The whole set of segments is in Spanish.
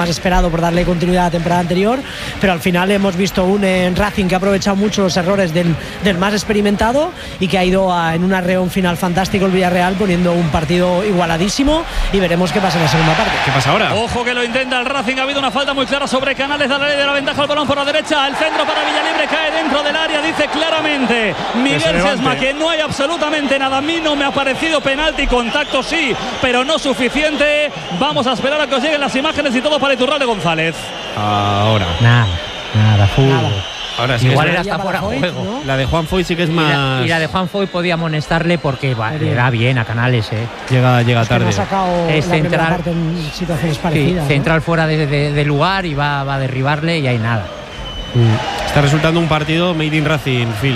más esperado por darle continuidad a la temporada anterior, pero al final hemos visto un Racing que ha aprovechado mucho los errores del más experimentado y que ha ido en un arreón final fantástico el Villarreal, poniendo un partido igualadísimo, y veremos qué pasa en la segunda parte. ¿Qué pasa ahora? Ojo que lo intenta el Racing, ha habido una falta muy clara sobre Canales, da la ley de la ventaja al balón por la derecha, el centro para Villalibre, cae dentro del área, dice claramente Miguel Sesma que no hay absolutamente nada. A mí no me ha parecido penalti, contacto sí, pero no suficiente. Vamos a esperar a que os lleguen las imágenes y todo para Iturralde González. Ahora. Nada, fútbol. Ahora sí. Igual era hasta fuera de juego, ¿no? La de Juan Foy sí que es más. Y la de Juan Foy podía amonestarle porque le da bien a Canales, Llega tarde. No ha sacado es la primera central, parte en situaciones parecidas. Central fuera de lugar y va a derribarle y hay nada. Está resultando un partido made in Racing, Phil.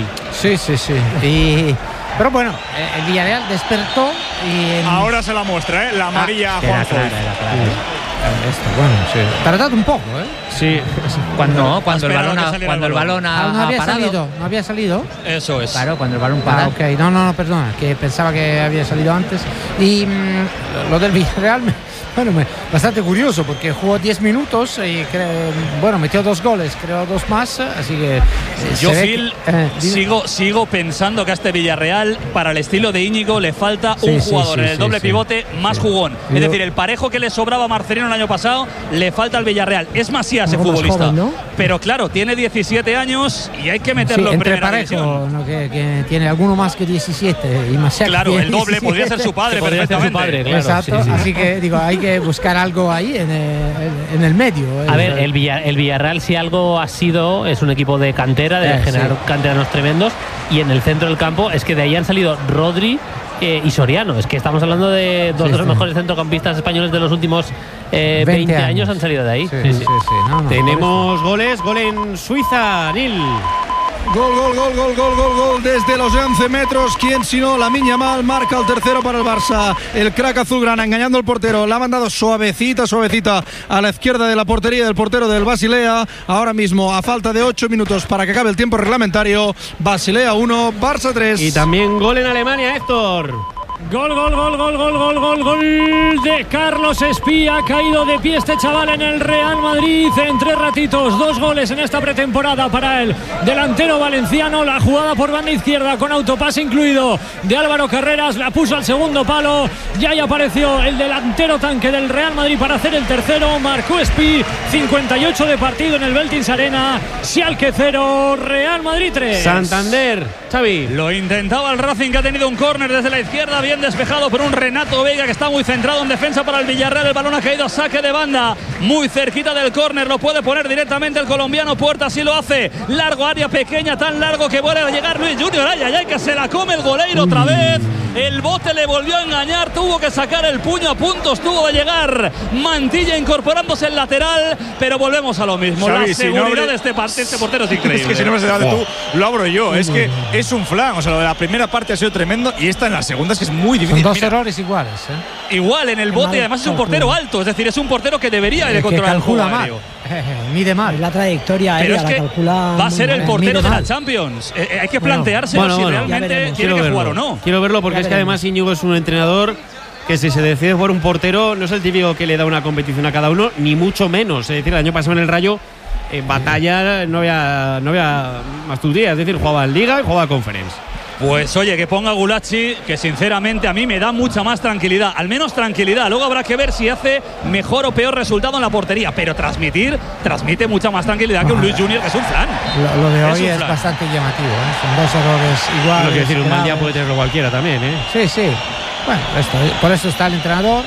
Sí. Pero bueno, el Villarreal despertó y ahora se la muestra, la amarilla a Juan Foy. Bueno, sí. Tardado un poco, Sí. Cuando el balón ha no había parado. ¿No había salido? Eso es. Claro, cuando el balón para. Ok, no, perdona, que pensaba que había salido antes. Y lo del Villarreal, bastante curioso, porque jugó 10 minutos y metió 2 goles, creo 2 más, así que… Yo, Phil, sigo pensando que a este Villarreal, para el estilo de Íñigo, le falta un jugador en el doble pivote más jugón. Es decir, el parejo que le sobraba a Marcelino el año pasado, le falta al Villarreal. Es Masías ese futbolista, joven, ¿no? Pero claro, tiene 17 años y hay que meterlo en primera división. ¿No? Que tiene alguno más que 17 y Masías. Claro, el doble podría ser su padre perfectamente. Claro, exacto, así que digo, hay que buscar algo ahí en el medio. A ver, el Villarreal, si algo ha sido, es un equipo de cantera, de generar canteranos tremendos, y en el centro del campo es que de ahí han salido Rodri y Soriano. Es que estamos hablando de dos de los mejores centrocampistas españoles de los últimos 20 años han salido de ahí. Tenemos gol en Suiza, Nil. Gol desde los 11 metros. ¿Quién sino Lamine Yamal marca el tercero para el Barça? El crack azulgrana engañando al portero. La ha mandado suavecita a la izquierda de la portería del portero del Basilea. Ahora mismo, a falta de 8 minutos para que acabe el tiempo reglamentario, Basilea 1, Barça 3. Y también gol en Alemania, Héctor. Gol de Carlos Espía. Ha caído de pie este chaval en el Real Madrid en 3 ratitos. 2 goles en esta pretemporada para el delantero valenciano. La jugada por banda izquierda con autopase incluido de Álvaro Carreras. La puso al segundo palo. Ya ahí apareció el delantero tanque del Real Madrid para hacer el tercero. Marcó Espí. 58 de partido en el Veltins Arena. Schalke 0, Real Madrid 3. Santander, Xavi. Lo intentaba el Racing, que ha tenido un córner desde la izquierda, bien despejado por un Renato Vega que está muy centrado en defensa para el Villarreal. El balón ha caído a saque de banda, muy cerquita del córner. Lo puede poner directamente el colombiano Puerta, así lo hace. Largo, área pequeña, tan largo que vuelve a llegar Luis Junior. Ay, que se la come el goleiro otra vez. El bote le volvió a engañar, tuvo que sacar el puño, a punto estuvo de llegar Mantilla incorporándose el lateral, pero volvemos a lo mismo. Xavi, la seguridad de este portero es increíble. Es que si no me se debate tú, lo abro yo. Es que es un flan. O sea, lo de la primera parte ha sido tremendo y esta en la segunda es que es muy difícil. Son 2 errores iguales. Igual en el bote, y además es un portero alto, es decir, es un portero que debería de controlar el juego aéreo. Mide mal. La trayectoria pero aérea, es que la calcula. Va a ser el portero de la Champions. Hay que plantearse si realmente tiene que jugar o no. Quiero verlo porque es que además Íñigo es un entrenador que si se decide por un portero no es el típico que le da una competición a cada uno, ni mucho menos. Es decir, el año pasado en el Rayo, en batalla no había más tus días. Es decir, jugaba en Liga y jugaba Conference. Pues oye, que ponga Gulacsi, que sinceramente a mí me da mucha más tranquilidad, al menos tranquilidad. Luego habrá que ver si hace mejor o peor resultado en la portería, pero transmite mucha más tranquilidad que un Luis Junior, que es un flan. Lo de hoy es bastante llamativo, Son 2 errores iguales. Lo que decir, un mal día puede tenerlo cualquiera también, Sí. Bueno, por eso está el entrenador.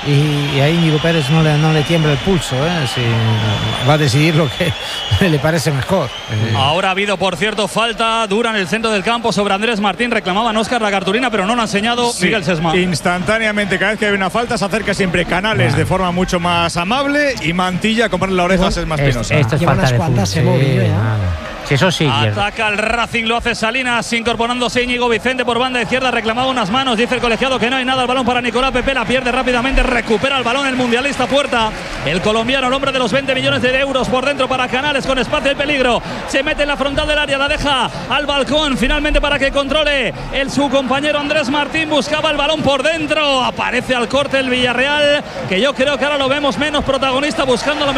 Y a Íñigo Pérez no le tiembla el pulso, si va a decidir lo que le parece mejor. Ahora ha habido, por cierto, falta dura en el centro del campo sobre Andrés Martín. Reclamaban Óscar la cartulina, pero no lo ha enseñado Miguel Sesma. Instantáneamente, cada vez que hay una falta, se acerca siempre Canales de forma mucho más amable y Mantilla a comprarle la oreja a Sesma Espinosa. Esto es falta de fútbol. Sí, eso sí. Ataca el Racing, lo hace Salinas, incorporándose Íñigo Vicente por banda izquierda, reclamaba unas manos, dice el colegiado que no hay nada, el balón para Nicolás Pepe, la pierde rápidamente, recupera el balón el mundialista Puerta, el colombiano, el hombre de los 20 millones de euros por dentro para Canales, con espacio y peligro, se mete en la frontal del área, la deja al balcón, finalmente para que controle su compañero Andrés Martín, buscaba el balón por dentro, aparece al corte el Villarreal, que yo creo que ahora lo vemos menos protagonista, buscando